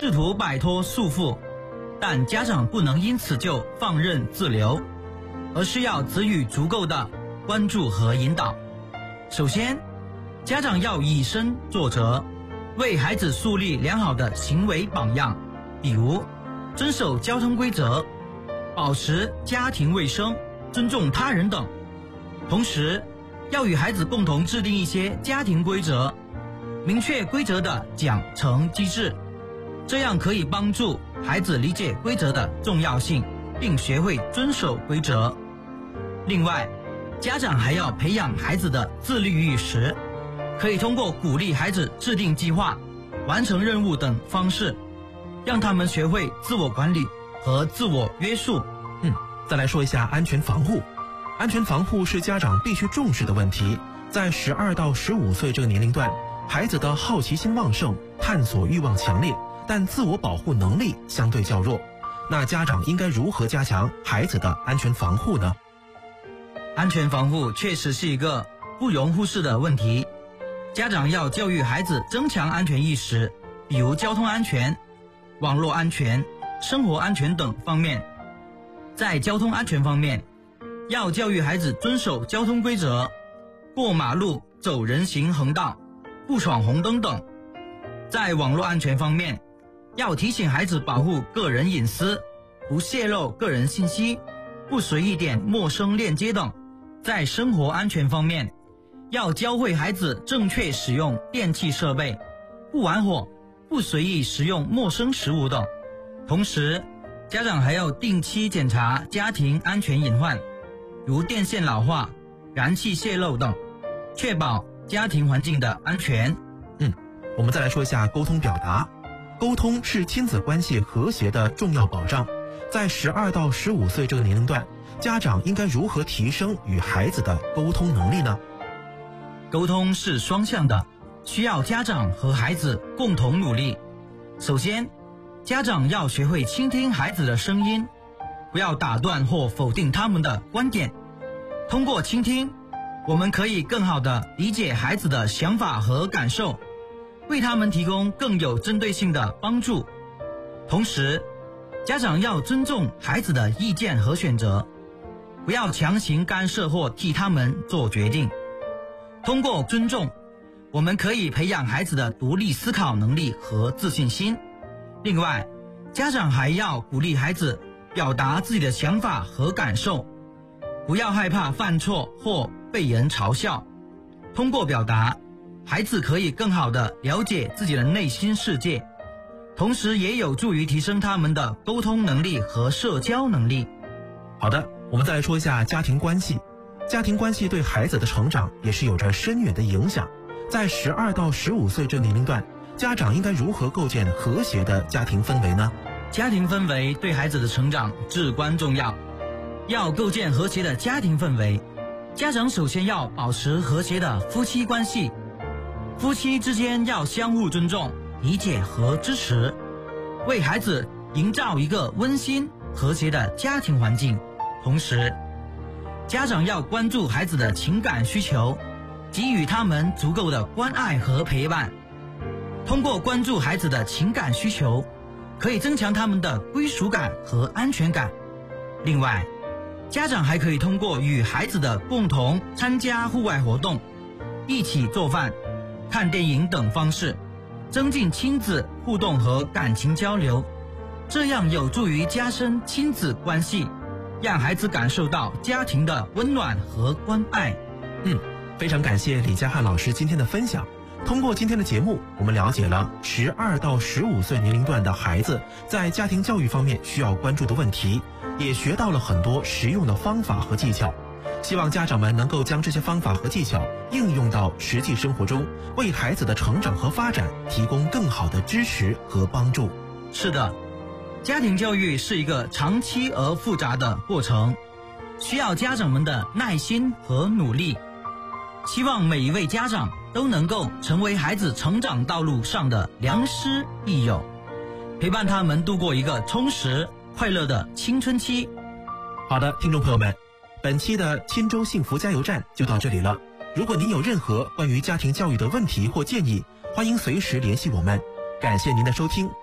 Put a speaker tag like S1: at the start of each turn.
S1: 试图摆脱束缚，但家长不能因此就放任自流，而是要给予足够的关注和引导。首先，家长要以身作则，为孩子树立良好的行为榜样，比如遵守交通规则，保持家庭卫生，尊重他人等。同时，要与孩子共同制定一些家庭规则，明确规则的奖惩机制，这样可以帮助孩子理解规则的重要性，并学会遵守规则。另外，家长还要培养孩子的自律意识，可以通过鼓励孩子制定计划、完成任务等方式，让他们学会自我管理和自我约束。
S2: 再来说一下安全防护。安全防护是家长必须重视的问题。在12到15岁这个年龄段，孩子的好奇心旺盛，探索欲望强烈，但自我保护能力相对较弱。那家长应该如何加强孩子的安全防护呢？
S1: 安全防护确实是一个不容忽视的问题，家长要教育孩子增强安全意识，比如交通安全、网络安全、生活安全等方面。在交通安全方面，要教育孩子遵守交通规则，过马路、走人行横道，不闯红灯等。在网络安全方面，要提醒孩子保护个人隐私，不泄露个人信息，不随意点陌生链接等。在生活安全方面，要教会孩子正确使用电器设备，不玩火，不随意食用陌生食物等。同时，家长还要定期检查家庭安全隐患，如电线老化、燃气泄漏等，确保家庭环境的安全。
S2: 我们再来说一下沟通表达。沟通是亲子关系和谐的重要保障。在12到15岁这个年龄段，家长应该如何提升与孩子的沟通能力呢？
S1: 沟通是双向的，需要家长和孩子共同努力。首先，家长要学会倾听孩子的声音，不要打断或否定他们的观点。通过倾听，我们可以更好地理解孩子的想法和感受，为他们提供更有针对性的帮助。同时，家长要尊重孩子的意见和选择，不要强行干涉或替他们做决定。通过尊重，我们可以培养孩子的独立思考能力和自信心。另外，家长还要鼓励孩子表达自己的想法和感受，不要害怕犯错或被人嘲笑。通过表达，孩子可以更好地了解自己的内心世界，同时也有助于提升他们的沟通能力和社交能力。
S2: 好的，我们再来说一下家庭关系。家庭关系对孩子的成长也是有着深远的影响。在12到15岁这年龄段，家长应该如何构建和谐的家庭氛围呢？
S1: 家庭氛围对孩子的成长至关重要。要构建和谐的家庭氛围，家长首先要保持和谐的夫妻关系。夫妻之间要相互尊重、理解和支持，为孩子营造一个温馨、和谐的家庭环境。同时，家长要关注孩子的情感需求，给予他们足够的关爱和陪伴。通过关注孩子的情感需求，可以增强他们的归属感和安全感。另外，家长还可以通过与孩子的共同参加户外活动、一起做饭、看电影等方式，增进亲子互动和感情交流，这样有助于加深亲子关系，让孩子感受到家庭的温暖和关爱。
S2: 非常感谢李佳翰老师今天的分享。通过今天的节目，我们了解了12到15岁年龄段的孩子在家庭教育方面需要关注的问题，也学到了很多实用的方法和技巧。希望家长们能够将这些方法和技巧应用到实际生活中，为孩子的成长和发展提供更好的支持和帮助。
S1: 是的，家庭教育是一个长期而复杂的过程，需要家长们的耐心和努力。希望每一位家长都能够成为孩子成长道路上的良师益友，陪伴他们度过一个充实快乐的青春期。
S2: 好的，听众朋友们，本期的钦州幸福加油站就到这里了。如果您有任何关于家庭教育的问题或建议，欢迎随时联系我们。感谢您的收听，